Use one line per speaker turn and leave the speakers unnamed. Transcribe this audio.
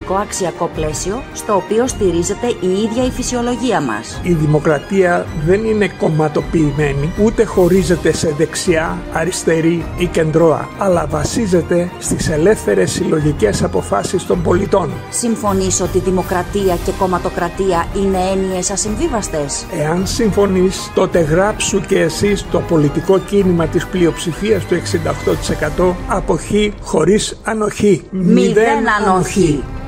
δημοκρατικό αξιακό πλαίσιο στο οποίο στηρίζεται η ίδια η φυσιολογία μας.
Η δημοκρατία δεν είναι κομματοποιημένη, ούτε χωρίζεται σε δεξιά, αριστερή ή κεντρώα, αλλά βασίζεται στις ελεύθερες συλλογικές αποφάσεις των πολιτών.
Συμφωνείς ότι δημοκρατία και κομματοκρατία είναι έννοιες ασυμβίβαστες?
Εάν συμφωνείς, τότε γράψου και εσύ το πολιτικό κίνημα της πλειοψηφίας του 68% αποχή χωρίς ανοχή.
Μηδέν ανοχή.